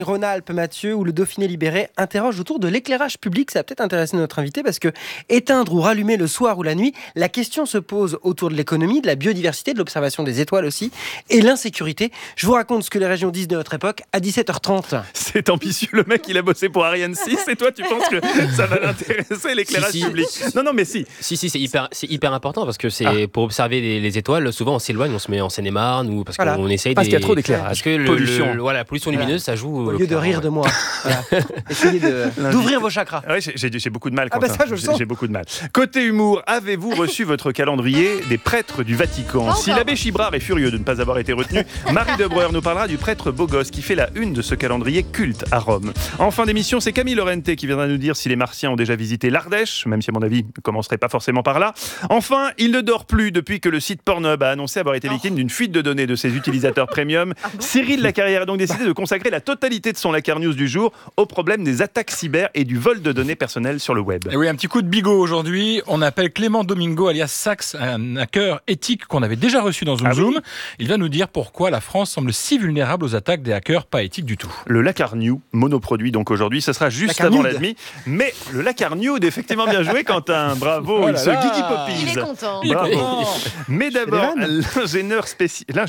Rhône-Alpes, Mathieu, où le Dauphiné libéré interroge autour de l'éclairage public. Ça va peut-être intéresser notre invité parce que éteindre ou rallumer le soir ou la nuit, la question se pose autour de l'économie, de la biodiversité, de l'observation des étoiles aussi, et l'insécurité. Je vous raconte ce que les régions disent de notre époque à 17h30. C'est ambitieux, le mec il a bossé pour Ariane 6 et toi tu penses que ça va l'intéresser l'éclairage public? Non mais si. Si, c'est hyper important parce que c'est pour observer les étoiles, souvent on s'éloigne, on se met en Seine-et-Marne ou parce qu'on essaye parce qu'il y a trop d'éclairage. Parce que la pollution lumineuse, ça joue. Au lieu de rire de moi, essayez d'ouvrir vos chakras. Ouais, j'ai beaucoup de mal. Ça, je le sens. J'ai beaucoup de mal. Côté humour, avez-vous reçu votre calendrier des prêtres du Vatican? Si l'abbé Chibrard est furieux de ne pas avoir été retenu, Marie Debreur nous parlera du prêtre beau gosse qui fait la une de ce calendrier culte à Rome. En fin d'émission, c'est Camille Lorente qui viendra nous dire si les Martiens ont déjà visité l'Ardèche, même si à mon avis, ne commencerait pas forcément par là. Enfin, il ne dort plus depuis que le site Pornhub a annoncé avoir été victime d'une fuite de données de ses utilisateurs premium. Cyril Lacarrière a donc décidé de consacrer la totalité de son Lacar News du jour au problème des attaques cyber et du vol de données personnelles sur le web. Et oui, un petit coup de bigot aujourd'hui. On appelle Clément Domingo alias Sax, un hacker éthique qu'on avait déjà reçu dans Zoom Zoom. Il va nous dire pourquoi la France semble si vulnérable aux attaques des hackers pas éthiques du tout. Le Lacar New, monoproduit donc aujourd'hui, ce sera juste avant la demi. Mais le Lacar New, effectivement bien joué Quentin, bravo, il se Guigui Poppies. Il est content. Bravo. Mais d'abord, l'ingénieur spécial.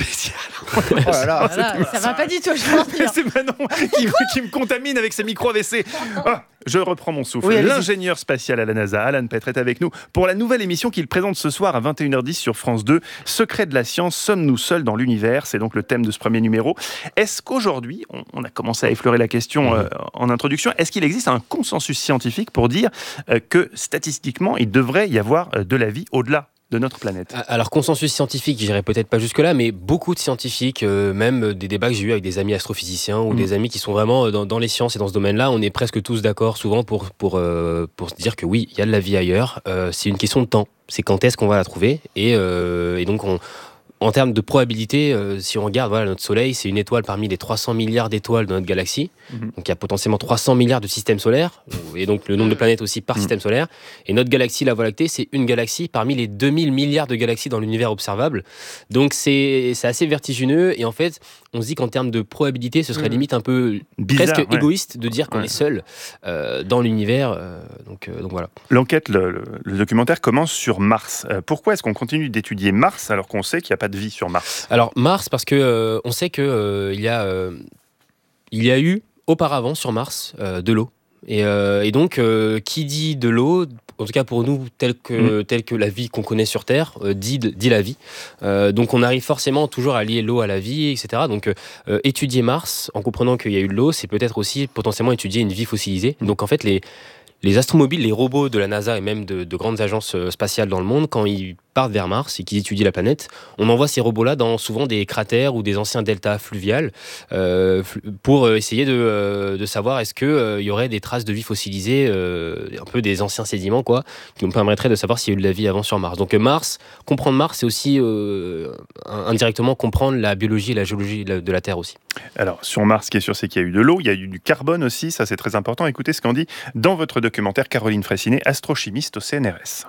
Oh là là, Ça va pas du tout, je pense. C'est Manon qui me contamine avec ses micros AVC. Je reprends mon souffle. Oui, l'ingénieur spatial à la NASA, Alan Petre, est avec nous pour la nouvelle émission qu'il présente ce soir à 21h10 sur France 2. Secret de la science, sommes-nous seuls dans l'univers? C'est donc le thème de ce premier numéro. Est-ce qu'aujourd'hui, on a commencé à effleurer la question en introduction, est-ce qu'il existe un consensus scientifique pour dire que statistiquement, il devrait y avoir de la vie au-delà de notre planète? Alors, consensus scientifique, j'irai peut-être pas jusque-là, mais beaucoup de scientifiques, même des débats que j'ai eu avec des amis astrophysiciens ou des amis qui sont vraiment dans les sciences et dans ce domaine-là, on est presque tous d'accord souvent pour se dire que oui, il y a de la vie ailleurs. C'est une question de temps. C'est quand est-ce qu'on va la trouver et donc en termes de probabilité, si on regarde notre Soleil, c'est une étoile parmi les 300 milliards d'étoiles de notre galaxie. Donc il y a potentiellement 300 milliards de systèmes solaires, et donc le nombre de planètes aussi par système solaire. Et notre galaxie, la Voie lactée, c'est une galaxie parmi les 2000 milliards de galaxies dans l'univers observable. Donc c'est assez vertigineux, et en fait, on se dit qu'en termes de probabilité, ce serait limite un peu bizarre, presque égoïste de dire qu'on est seul dans l'univers. Donc voilà. L'enquête, le documentaire commence sur Mars. Pourquoi est-ce qu'on continue d'étudier Mars alors qu'on sait qu'il n'y a pas de vie sur Mars? Alors Mars, parce que on sait que il y a eu auparavant sur Mars de l'eau. Et donc, qui dit de l'eau, en tout cas pour nous, telle que la vie qu'on connaît sur Terre, dit la vie. Donc on arrive forcément toujours à lier l'eau à la vie, etc. Donc étudier Mars, en comprenant qu'il y a eu de l'eau, c'est peut-être aussi potentiellement étudier une vie fossilisée. Donc en fait, les astromobiles, les robots de la NASA et même de grandes agences spatiales dans le monde, quand ils partent vers Mars et qu'ils étudient la planète, on envoie ces robots-là dans souvent des cratères ou des anciens deltas fluviales pour essayer de savoir est-ce qu'il y aurait des traces de vie fossilisée, un peu des anciens sédiments, qui nous permettraient de savoir s'il y a eu de la vie avant sur Mars. Donc comprendre Mars, c'est aussi indirectement comprendre la biologie et la géologie de la Terre aussi. Alors, sur Mars, ce qui est sûr, c'est qu'il y a eu de l'eau, il y a eu du carbone aussi, ça c'est très important. Écoutez ce qu'en dit dans votre documentaire Caroline Fraissinet, astrochimiste au CNRS.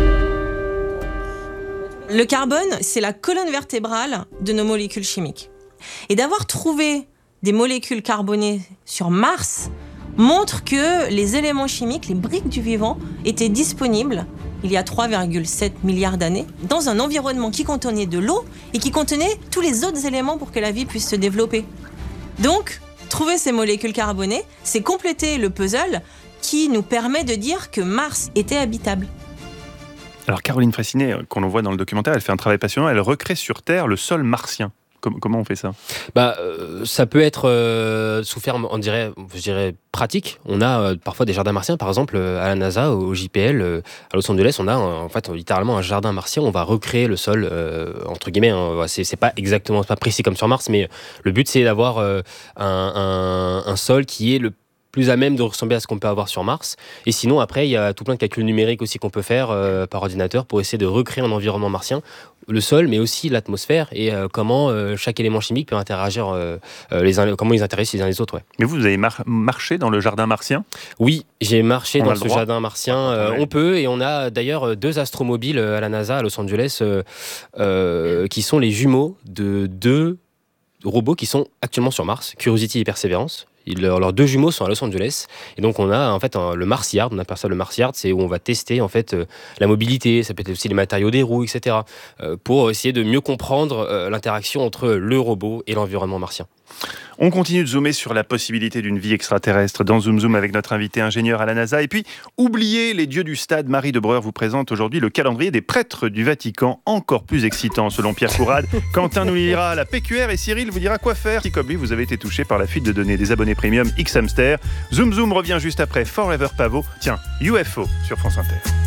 Le carbone, c'est la colonne vertébrale de nos molécules chimiques. Et d'avoir trouvé des molécules carbonées sur Mars montre que les éléments chimiques, les briques du vivant, étaient disponibles il y a 3,7 milliards d'années dans un environnement qui contenait de l'eau et qui contenait tous les autres éléments pour que la vie puisse se développer. Donc, trouver ces molécules carbonées, c'est compléter le puzzle qui nous permet de dire que Mars était habitable. Alors Caroline Fraissinet, qu'on le voit dans le documentaire, elle fait un travail passionnant, elle recrée sur Terre le sol martien. Comment on fait ça? Ça peut être sous forme, je dirais, pratique. On a parfois des jardins martiens, par exemple à la NASA, au JPL, à Los Angeles, on a en fait littéralement un jardin martien. On va recréer le sol, entre guillemets. C'est pas précis comme sur Mars, mais le but c'est d'avoir un sol qui est le plus à même de ressembler à ce qu'on peut avoir sur Mars. Et sinon, après, il y a tout plein de calculs numériques aussi qu'on peut faire par ordinateur pour essayer de recréer un environnement martien, le sol, mais aussi l'atmosphère et comment chaque élément chimique peut interagir, comment ils interagissent les uns les autres. Ouais. Mais vous avez marché dans le jardin martien? Oui, j'ai marché dans ce jardin martien. On peut, et on a d'ailleurs 2 astromobiles à la NASA, à Los Angeles, qui sont les jumeaux de 2 robots qui sont actuellement sur Mars, Curiosity et Perseverance. Leurs 2 jumeaux sont à Los Angeles. Et donc, on a en fait le Mars Yard. On appelle ça le Mars Yard. C'est où on va tester en fait la mobilité. Ça peut être aussi les matériaux des roues, etc. Pour essayer de mieux comprendre l'interaction entre le robot et l'environnement martien. On continue de zoomer sur la possibilité d'une vie extraterrestre dans Zoom Zoom avec notre invité ingénieur à la NASA. Et puis, oubliez les dieux du stade. Marie de Breuer vous présente aujourd'hui le calendrier des prêtres du Vatican, encore plus excitant selon Pierre Courade. Quentin nous lira la PQR et Cyril vous dira quoi faire si, comme lui, vous avez été touché par la fuite de données des abonnés premium X-Hamster. Zoom Zoom revient juste après Forever Pavot. Tiens, UFO sur France Inter.